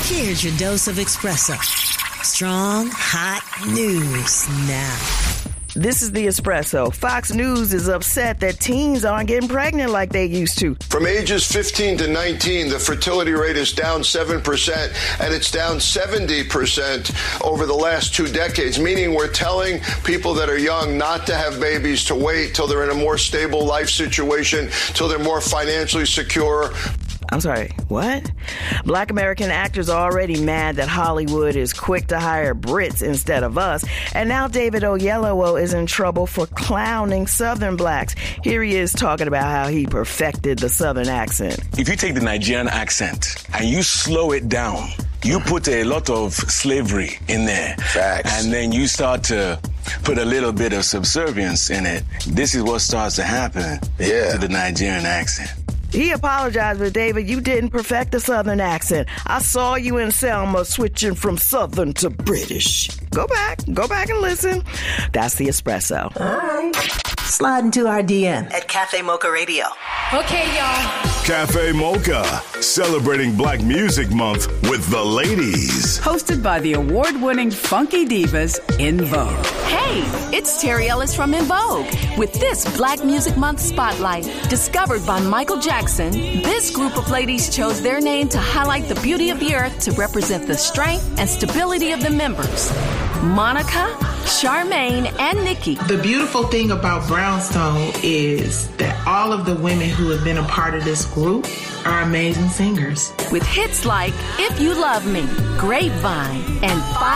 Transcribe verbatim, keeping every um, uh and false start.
Here's your dose of espresso. Strong, hot news now. This is the Espresso. Fox News is upset that teens aren't getting pregnant like they used to. From ages fifteen to nineteen, the fertility rate is down seven percent, and it's down seventy percent over the last two decades, meaning we're telling people that are young not to have babies, to wait till they're in a more stable life situation, till they're more financially secure. I'm sorry, what? Black American actors are already mad that Hollywood is quick to hire Brits instead of us. And now David Oyelowo is in trouble for clowning Southern blacks. Here he is talking about how he perfected the Southern accent. If you take the Nigerian accent and you slow it down, you put a lot of slavery in there. Facts. And then you start to put a little bit of subservience in it. This is what starts to happen yeah. to the Nigerian accent. He apologized, but David, you didn't perfect the Southern accent. I saw you in Selma switching from Southern to British. Go back, go back and listen. That's the Espresso. All right. Slide into our D M at Cafe Mocha Radio. Okay, y'all. Cafe Mocha, celebrating Black Music Month with the ladies. Hosted by the award-winning Funky Divas, En Vogue. Hey, it's Terry Ellis from En Vogue with this Black Music Month Spotlight. Discovered by Michael Jackson, this group of ladies chose their name to highlight the beauty of the earth to represent the strength and stability of the members. Monica, Charmaine, and Nikki. The beautiful thing about Brownstone is that all of the women who have been a part of this group are amazing singers. With hits like If You Love Me, Grapevine, and Five